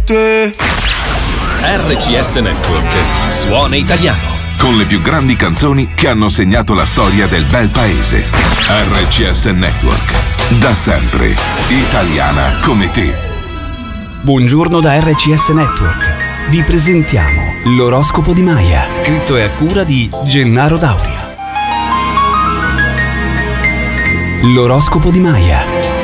te. RCS Network suona italiano. Con le più grandi canzoni che hanno segnato la storia del bel paese. RCS Network, da sempre italiana come te. Buongiorno da RCS Network. Vi presentiamo l'oroscopo di Maya, scritto e a cura di Gennaro Dauria. L'oroscopo di Maya.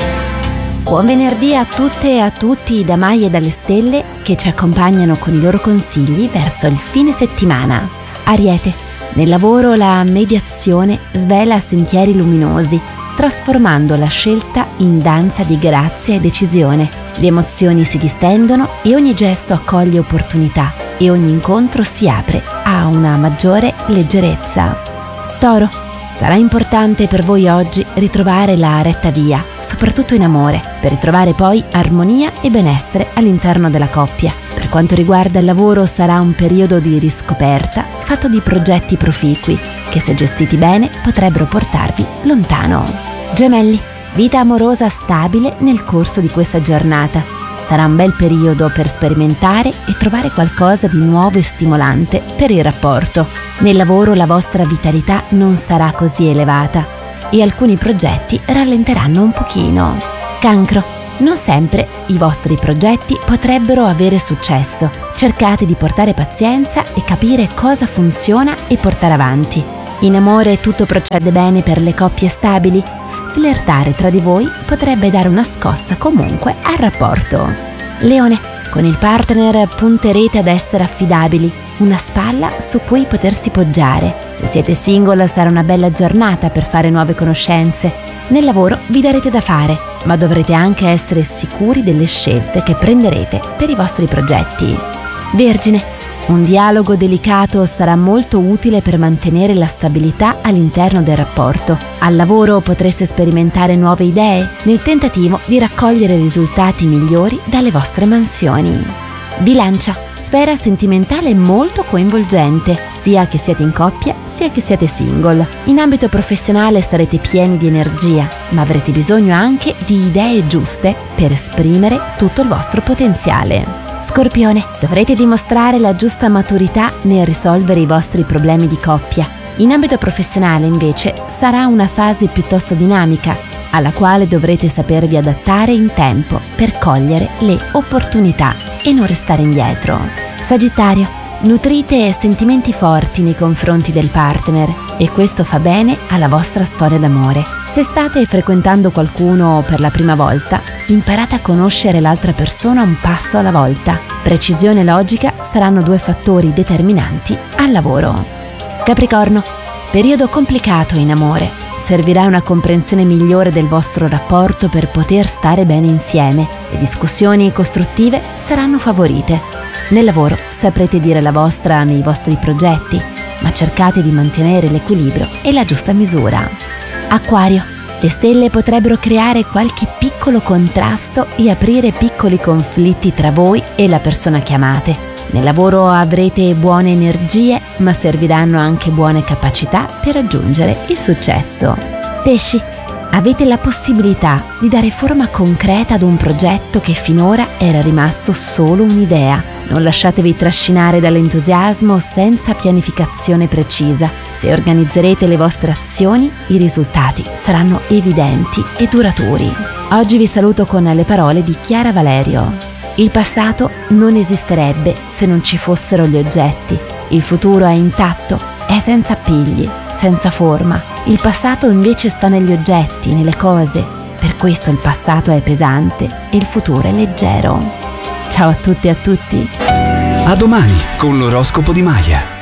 Buon venerdì a tutte e a tutti da Maya e dalle stelle che ci accompagnano con i loro consigli verso il fine settimana. Ariete, nel lavoro la mediazione svela sentieri luminosi, trasformando la scelta in danza di grazia e decisione. Le emozioni si distendono e ogni gesto accoglie opportunità e ogni incontro si apre a una maggiore leggerezza. Toro, sarà importante per voi oggi ritrovare la retta via, soprattutto in amore, per ritrovare poi armonia e benessere all'interno della coppia. Per quanto riguarda il lavoro sarà un periodo di riscoperta fatto di progetti proficui che, se gestiti bene, potrebbero portarvi lontano. Gemelli, vita amorosa stabile nel corso di questa giornata. Sarà un bel periodo per sperimentare e trovare qualcosa di nuovo e stimolante per il rapporto. Nel lavoro la vostra vitalità non sarà così elevata e alcuni progetti rallenteranno un pochino. Cancro, non sempre i vostri progetti potrebbero avere successo. Cercate di portare pazienza e capire cosa funziona e portare avanti. In amore tutto procede bene per le coppie stabili. Flirtare tra di voi potrebbe dare una scossa comunque al rapporto. Leone, con il partner punterete ad essere affidabili, una spalla su cui potersi poggiare. Se siete single sarà una bella giornata per fare nuove conoscenze. Nel lavoro vi darete da fare, ma dovrete anche essere sicuri delle scelte che prenderete per i vostri progetti. Vergine, un dialogo delicato sarà molto utile per mantenere la stabilità all'interno del rapporto. Al lavoro potreste sperimentare nuove idee nel tentativo di raccogliere risultati migliori dalle vostre mansioni. Bilancia, sfera sentimentale molto coinvolgente, sia che siete in coppia sia che siete single. In ambito professionale sarete pieni di energia, ma avrete bisogno anche di idee giuste per esprimere tutto il vostro potenziale. Scorpione, dovrete dimostrare la giusta maturità nel risolvere i vostri problemi di coppia. In ambito professionale, invece, sarà una fase piuttosto dinamica, alla quale dovrete sapervi adattare in tempo per cogliere le opportunità e non restare indietro. Sagittario, nutrite sentimenti forti nei confronti del partner e questo fa bene alla vostra storia d'amore. Se state frequentando qualcuno per la prima volta, imparate a conoscere l'altra persona un passo alla volta. Precisione e logica saranno due fattori determinanti al lavoro. Capricorno, periodo complicato in amore. Servirà una comprensione migliore del vostro rapporto per poter stare bene insieme. Le discussioni costruttive saranno favorite. Nel lavoro saprete dire la vostra nei vostri progetti, ma cercate di mantenere l'equilibrio e la giusta misura. Acquario, le stelle potrebbero creare qualche piccolo contrasto e aprire piccoli conflitti tra voi e la persona che amate. Nel lavoro avrete buone energie, ma serviranno anche buone capacità per raggiungere il successo. Pesci, avete la possibilità di dare forma concreta ad un progetto che finora era rimasto solo un'idea. Non lasciatevi trascinare dall'entusiasmo senza pianificazione precisa. Se organizzerete le vostre azioni, i risultati saranno evidenti e duraturi. Oggi vi saluto con le parole di Chiara Valerio. Il passato non esisterebbe se non ci fossero gli oggetti. Il futuro è intatto, è senza appigli, senza forma. Il passato invece sta negli oggetti, nelle cose. Per questo il passato è pesante e il futuro è leggero. Ciao a tutti e a tutti. A domani con l'oroscopo di Maya.